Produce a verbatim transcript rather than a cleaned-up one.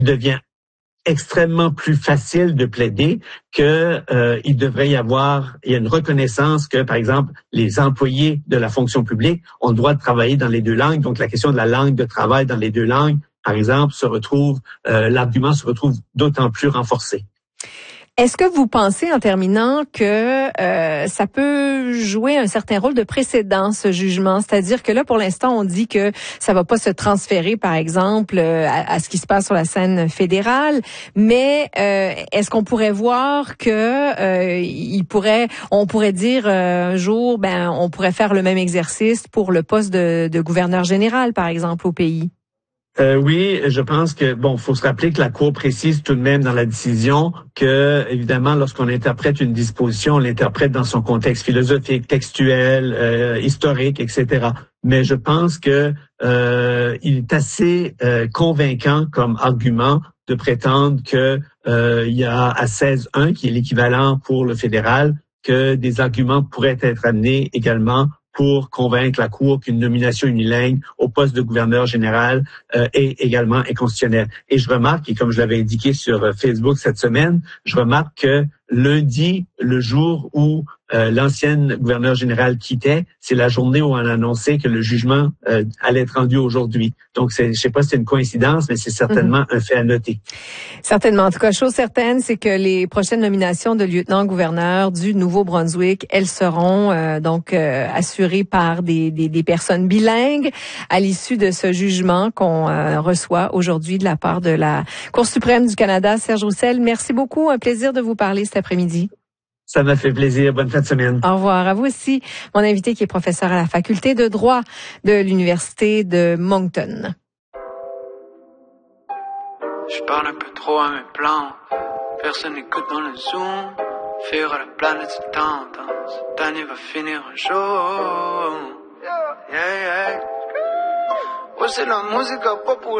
devient extrêmement plus facile de plaider que euh, il devrait y avoir, il y a une reconnaissance que, par exemple, les employés de la fonction publique ont le droit de travailler dans les deux langues. Donc, la question de la langue de travail dans les deux langues, par exemple, se retrouve, euh, l'argument se retrouve d'autant plus renforcé. Est-ce que vous pensez, en terminant, que euh, ça peut jouer un certain rôle de précédent, ce jugement? C'est-à-dire que là, pour l'instant, on dit que ça va pas se transférer, par exemple, à, à ce qui se passe sur la scène fédérale, mais euh, est-ce qu'on pourrait voir que euh, il pourrait, on pourrait dire euh, un jour, ben, on pourrait faire le même exercice pour le poste de, de gouverneur général, par exemple, au pays? Euh, oui, je pense que, bon, faut se rappeler que la Cour précise tout de même dans la décision que, évidemment, lorsqu'on interprète une disposition, on l'interprète dans son contexte philosophique, textuel, euh, historique, et cetera. Mais je pense que euh, il est assez euh, convaincant comme argument de prétendre que euh, il y a à seize un, qui est l'équivalent pour le fédéral, que des arguments pourraient être amenés également pour convaincre la Cour qu'une nomination unilingue au poste de gouverneur général euh, est également inconstitutionnelle. Et je remarque, et comme je l'avais indiqué sur Facebook cette semaine, je remarque que lundi, le jour où euh, l'ancienne gouverneure générale quittait, c'est la journée où on a annoncé que le jugement euh, allait être rendu aujourd'hui. Donc, c'est, je sais pas si c'est une coïncidence, mais c'est certainement mm-hmm. un fait à noter. Certainement. En tout cas, chose certaine, c'est que les prochaines nominations de lieutenant-gouverneur du Nouveau-Brunswick, elles seront euh, donc euh, assurées par des, des, des personnes bilingues à l'issue de ce jugement qu'on euh, reçoit aujourd'hui de la part de la Cour suprême du Canada. Serge Roussel, merci beaucoup. Un plaisir de vous parler cet après-midi. Ça m'a fait plaisir. Bonne fin de semaine. Au revoir. À vous aussi. Mon invité qui est professeur à la faculté de droit de l'Université de Moncton. Je parle un peu trop à mes plans. Personne n'écoute dans le Zoom. Fuir à la planète, c'est tendance. Cette année va finir un jour. Yeah, yeah. Ouais, c'est la musique à pas pour